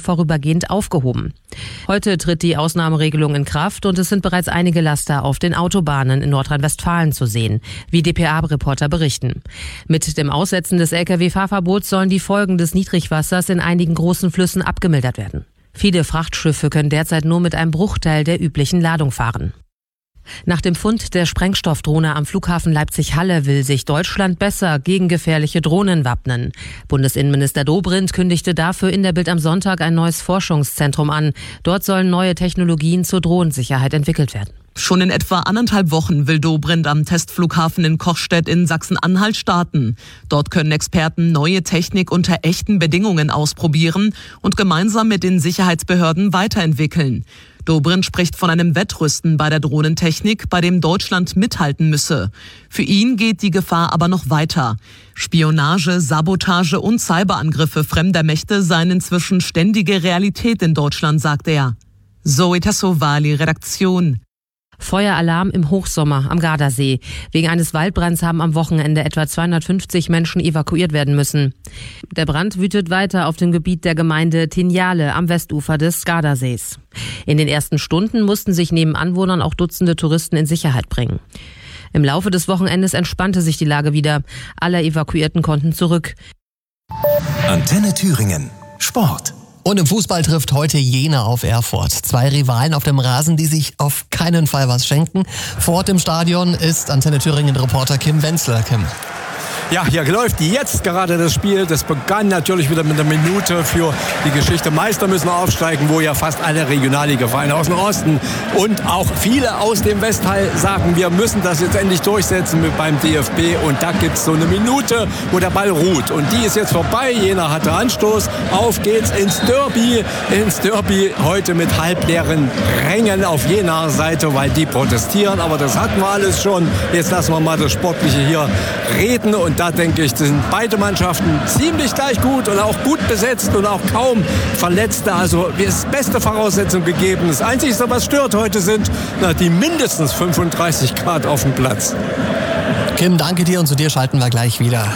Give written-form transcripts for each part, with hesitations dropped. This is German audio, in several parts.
vorübergehend aufgehoben. Heute tritt die Ausnahmeregelung in Kraft und es sind bereits einige Laster auf den Autobahnen in Nordrhein-Westfalen zu sehen, wie dpa-Reporter berichten. Mit dem Aussetzen des Lkw-Fahrverbots sollen die Folgen des Niedrigwassers in einigen großen Flüssen abgemildert werden. Viele Frachtschiffe können derzeit nur mit einem Bruchteil der üblichen Ladung fahren. Nach dem Fund der Sprengstoffdrohne am Flughafen Leipzig-Halle will sich Deutschland besser gegen gefährliche Drohnen wappnen. Bundesinnenminister Dobrindt kündigte dafür in der Bild am Sonntag ein neues Forschungszentrum an. Dort sollen neue Technologien zur Drohnensicherheit entwickelt werden. Schon in etwa 1,5 Wochen will Dobrindt am Testflughafen in Kochstedt in Sachsen-Anhalt starten. Dort können Experten neue Technik unter echten Bedingungen ausprobieren und gemeinsam mit den Sicherheitsbehörden weiterentwickeln. Dobrindt spricht von einem Wettrüsten bei der Drohnentechnik, bei dem Deutschland mithalten müsse. Für ihn geht die Gefahr aber noch weiter. Spionage, Sabotage und Cyberangriffe fremder Mächte seien inzwischen ständige Realität in Deutschland, sagt er. Zoe Tassovali, Redaktion. Feueralarm im Hochsommer am Gardasee. Wegen eines Waldbrands haben am Wochenende etwa 250 Menschen evakuiert werden müssen. Der Brand wütet weiter auf dem Gebiet der Gemeinde Tinjale am Westufer des Gardasees. In den ersten Stunden mussten sich neben Anwohnern auch Dutzende Touristen in Sicherheit bringen. Im Laufe des Wochenendes entspannte sich die Lage wieder. Alle Evakuierten konnten zurück. Antenne Thüringen. Sport. Und im Fußball trifft heute Jena auf Erfurt. 2 Rivalen auf dem Rasen, die sich auf keinen Fall was schenken. Vor Ort im Stadion ist Antenne Thüringen-Reporter Kim Wenzler. Kim. Ja, hier läuft jetzt gerade das Spiel. Das begann natürlich wieder mit einer Minute für die Geschichte. Meister müssen aufsteigen, wo ja fast alle Regionalliga-Vereine aus dem Osten und auch viele aus dem Westteil sagen, wir müssen das jetzt endlich durchsetzen beim DFB. Und da gibt es so eine Minute, wo der Ball ruht. Und die ist jetzt vorbei. Jena hatte Anstoß. Auf geht's ins Derby. Ins Derby heute mit halbleeren Rängen auf Jenaer Seite, weil die protestieren. Aber das hatten wir alles schon. Jetzt lassen wir mal das Sportliche hier reden. Und da denke ich, sind beide Mannschaften ziemlich gleich gut und auch gut besetzt und auch kaum Verletzte. Also ist beste Voraussetzung gegeben. Das Einzige, was stört heute, sind die mindestens 35 Grad auf dem Platz. Kim, danke dir und zu dir schalten wir gleich wieder.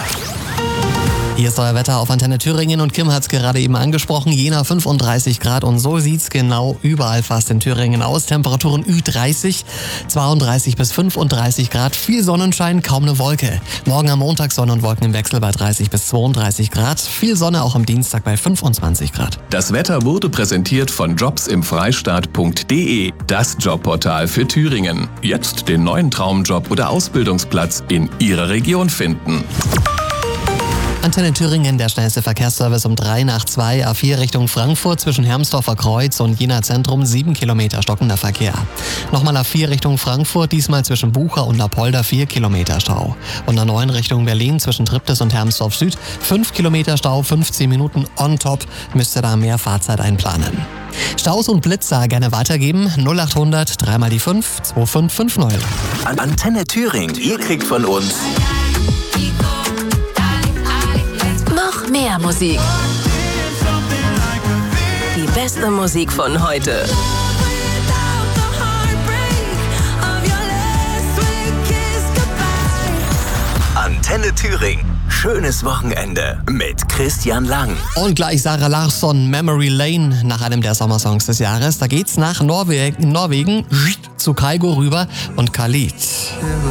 Hier ist euer Wetter auf Antenne Thüringen und Kim hat es gerade eben angesprochen. Jena 35 Grad und so sieht's genau überall fast in Thüringen aus. Temperaturen Ü30, 32 bis 35 Grad, viel Sonnenschein, kaum eine Wolke. Morgen am Montag Sonne und Wolken im Wechsel bei 30 bis 32 Grad, viel Sonne auch am Dienstag bei 25 Grad. Das Wetter wurde präsentiert von jobsimfreistaat.de, das Jobportal für Thüringen. Jetzt den neuen Traumjob oder Ausbildungsplatz in Ihrer Region finden. Antenne Thüringen, der schnellste Verkehrsservice um 3 nach 2, A4 Richtung Frankfurt zwischen Hermsdorfer Kreuz und Jena Zentrum 7 Kilometer stockender Verkehr. Nochmal A4 Richtung Frankfurt, diesmal zwischen Bucha und Apolda 4 Kilometer Stau. Und A9 Richtung Berlin zwischen Triptis und Hermsdorf Süd 5 Kilometer Stau, 15 Minuten on top, müsst ihr da mehr Fahrzeit einplanen. Staus und Blitzer gerne weitergeben, 0800 3 mal die 5 2550. Antenne Thüringen, ihr kriegt von uns noch mehr Musik. Die beste Musik von heute. Antenne Thüringen. Schönes Wochenende mit Christian Lang. Und gleich Sarah Larsson, Memory Lane, nach einem der Sommersongs des Jahres. Da geht's nach Norwegen zu Kygo rüber und Khalid.